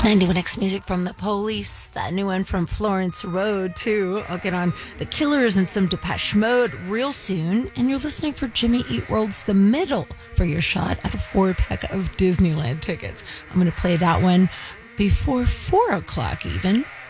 91X music from The Police, that new one from Florence Road, too. I'll get on The Killers and some Depeche Mode real soon. And you're listening for Jimmy Eat World's The Middle for your shot at a 4-pack of Disneyland tickets. I'm going to play that one before 4 o'clock even.